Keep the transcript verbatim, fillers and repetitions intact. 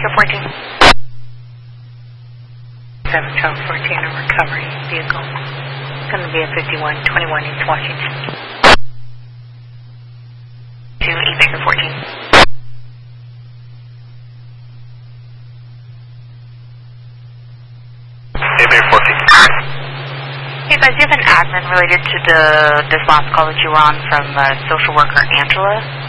Baker fourteen. seven twelve fourteen, a recovery vehicle. It's going to be a fifty-one twenty-one East Washington. To E Baker fourteen. E Baker fourteen. Hey guys, do you have an admin related to the this last call that you were on from uh, social worker Angela?